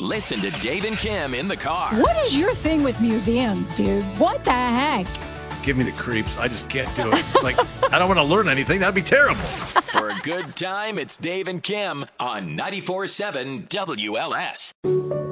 Listen to Dave and Kim in the car. What is your thing with museums, dude? What the heck? Give me the creeps. I just can't do it. It's like, I don't want to learn anything. That'd be terrible. For a good time, it's Dave and Kim on 94.7 WLS.